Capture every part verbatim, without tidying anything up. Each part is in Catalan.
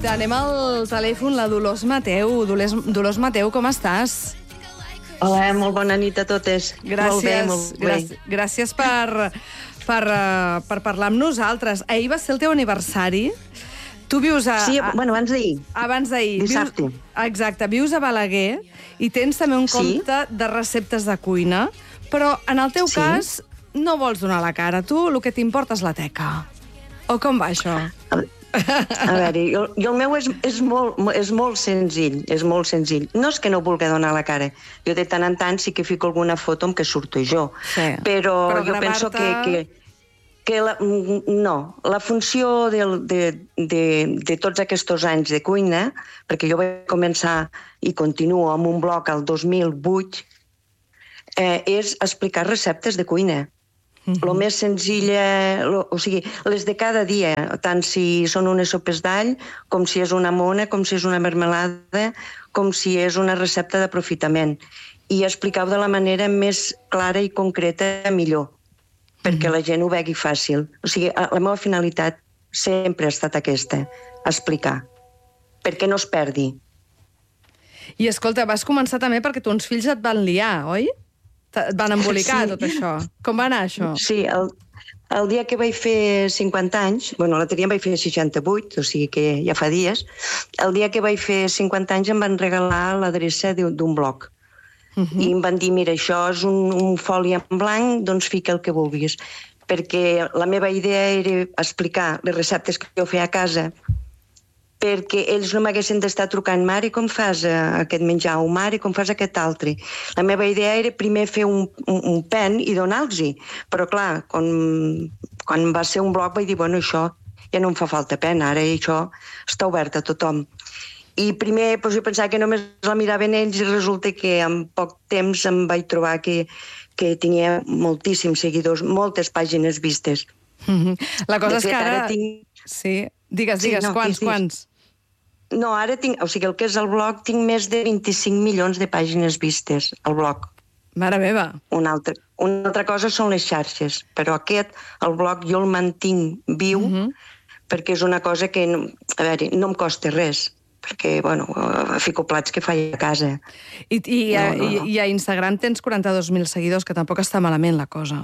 Tenim al telèfon la Dolors Mateu. Dolors, Dolors Mateu, com estàs? Hola, molt bona nit a totes. Gràcies, molt bé, molt bé. Gràcies, gràcies per, per, uh, per parlar amb nosaltres. Ahir va ser el teu aniversari. Tu vius a... Sí, a bueno, abans d'ahir. Abans d'ahir. Dissabte. Vius, exacte, vius a Balaguer i tens també un compte sí? de receptes de cuina, però en el teu sí? cas no vols donar la cara. Tu el que t'importa és la teca. O com va això? A, a veure, jo, jo el meu és, és, molt, és molt senzill, és molt senzill. No és que no vulgui donar la cara. Jo de tant en tant sí que fico alguna foto en què surto jo. Sí. Però, però jo penso que... que que la, no, la funció de, de, de, de tots aquests anys de cuina, perquè jo vaig començar i continuo amb un blog al dos mil vuit, eh, és explicar receptes de cuina. Mm-hmm. Lo més senzilla, lo, o sigui, les de cada dia, tant si són unes sopes d'all, com si és una mona, com si és una mermelada, com si és una recepta d'aprofitament. I explicar-ho de la manera més clara i concreta millor, perquè la gent ho vegi fàcil. O sigui, la meva finalitat sempre ha estat aquesta, explicar, perquè no es perdi. I escolta, vas començar també perquè tons fills et van liar, oi? Et van embolicar, sí. Tot això. Com va anar això? Sí, el, el dia que vaig fer cinquanta anys, bueno, l'altre dia vaig fer seixanta-vuit, o sigui que ja fa dies, el dia que vaig fer cinquanta anys em van regalar l'adreça d'un blog. Uh-huh. I em van dir, mira, això és un, un foli en blanc, doncs fica el que vulguis. Perquè la meva idea era explicar les receptes que jo feia a casa, perquè ells no m'haguessin d'estar trucant, mare, com fas aquest menjar, o mare, com fas aquest altre. La meva idea era primer fer un, un, un pen i donar-los-hi. Però clar, quan, quan va ser un blog vaig dir, bueno, això ja no em fa falta pen, ara això està obert a tothom. I primer doncs, jo pensava que només la miraven ells i resulta que en poc temps em vaig trobar que, que tenia moltíssims seguidors, moltes pàgines vistes. Mm-hmm. La cosa és fet, que ara... ara tinc... Sí, digues, digues, sí, no, quants, quants? No, ara tinc, o sigui, el que és el blog, tinc més de vint-i-cinc milions de pàgines vistes, al blog. Mare meva! Una altra, una altra cosa són les xarxes, però aquest, el blog, jo el mantinc viu, mm-hmm. perquè és una cosa que, no, a veure, no em costa res, perquè, bueno, fico plats que faig a casa. I, i, no, a, no, no. I a Instagram tens quaranta-dos mil seguidors, que tampoc està malament la cosa.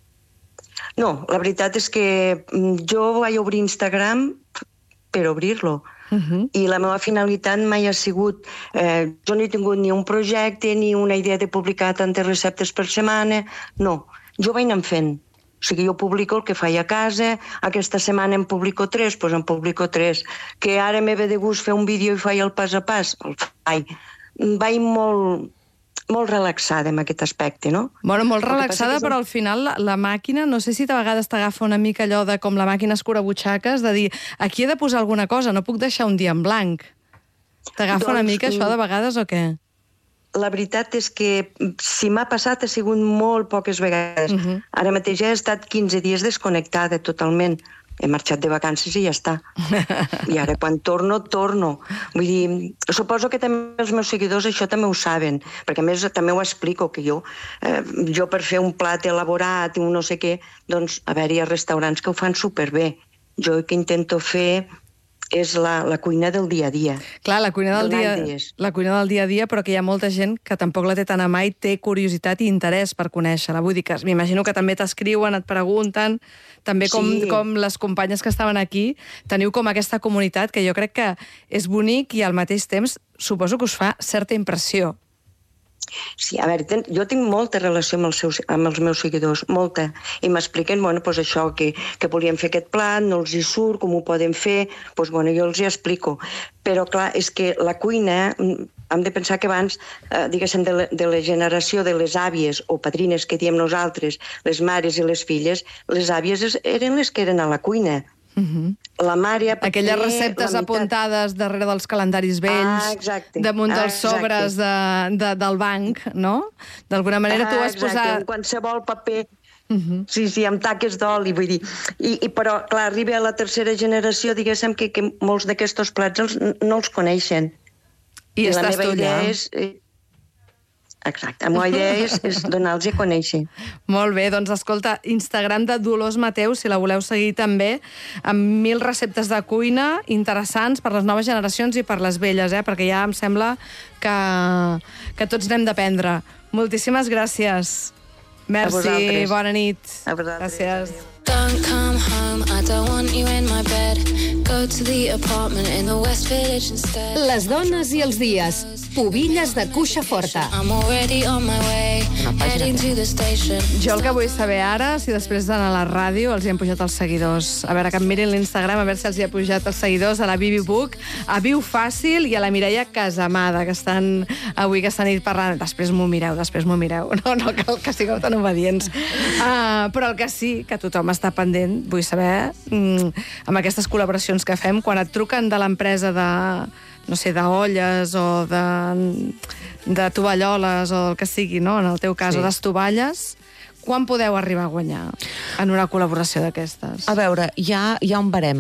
No, la veritat és que jo vaig obrir Instagram per obrir-lo. Uh-huh. I la meva finalitat mai ha sigut... Eh, jo no he tingut ni un projecte ni una idea de publicar tantes receptes per setmana. No, jo vaig anar fent. O sigui, jo publico el que faig a casa, aquesta setmana en publico tres, doncs en publico tres. Que ara me ve de gust fer un vídeo i faig el pas a pas, el faig. Vaig molt, molt relaxada en aquest aspecte, no? Bueno, molt relaxada, però al final la, la màquina, no sé si de vegades t'agafa una mica allò de com la màquina escurabutxaques, de dir, aquí he de posar alguna cosa, no puc deixar un dia en blanc. T'agafa doncs, una mica això de vegades o què? La veritat és que si m'ha passat ha sigut molt poques vegades. Uh-huh. Ara mateix he estat quinze dies desconnectada totalment. He marxat de vacances i ja està. I ara quan torno, torno. Vull dir, suposo que també els meus seguidors això també ho saben, perquè a més també ho explico, que jo, eh, jo per fer un plat elaborat i un no sé què, doncs, a veure, hi ha restaurants que ho fan superbé. Jo el que intento fer és la, la cuina del dia a dia. Clar, la cuina del dia, la cuina del dia a dia, però que hi ha molta gent que tampoc la té tan a mà i té curiositat i interès per conèixer-la. Vull dir que m'imagino que també t'escriuen, et pregunten, també com, sí. com les companyes que estaven aquí, teniu com aquesta comunitat que jo crec que és bonic i al mateix temps suposo que us fa certa impressió. Sí, a veure, ten, jo tinc molta relació amb els, seus, amb els meus seguidors, molta, i m'expliquen, bueno, doncs això, que, que volíem fer aquest plat, no els hi surt, com ho podem fer, doncs, bueno, jo els hi explico. Però, clar, és que la cuina, hem de pensar que abans, eh, diguéssim, de la, de la generació de les àvies o padrines que diem nosaltres, les mares i les filles, les àvies eren les que eren a la cuina. Uh-huh. La mare... Aquelles receptes apuntades darrere dels calendaris vells, ah, exacte, damunt dels ah, sobres de, de, del banc, no? D'alguna manera ah, tu has exacte, posat... en qualsevol paper... Uh-huh. Sí, sí, amb taques d'oli, vull dir. I, i, però, clar, arriba a la tercera generació, diguéssim, que, que molts d'aquests plats els, no els coneixen. I, I estàs tu allà. És, Exacte. La meva idea és, és donar-los a conèixer. Molt bé, doncs escolta, Instagram de Dolors Mateu, si la voleu seguir també, amb mil receptes de cuina interessants per les noves generacions i per les velles, eh? Perquè ja em sembla que, que tots n'hem d'aprendre. Moltíssimes gràcies. Merci, bona nit. A vosaltres. Gràcies. Don't come home, I don't want you in my bed. Go to the apartment in the West Village instead. Les dones i els dies. Pubilles de cuixa forta. I'm already on my way, heading to the station. Jo el que vull saber ara, si després d'anar a la ràdio els hi han pujat els seguidors. A veure, que em mirin l'Instagram, a veure si els hi ha pujat els seguidors a la Bibi Buch, a Viu Fàcil i a la Mireia Casamada, que estan avui aquesta nit parlant. Després m'ho mireu, després m'ho mireu. No, no cal que sigueu tan obedients. Uh, però el que sí, que tothom està pendent, vull saber, mm, amb aquestes col·laboracions que fem, quan et truquen de l'empresa de, no sé, d'olles o de, de tovalloles o el que sigui, no? En el teu cas, sí. O d'estovalles, quan podeu arribar a guanyar en una col·laboració d'aquestes? A veure, hi ha, hi ha un barem.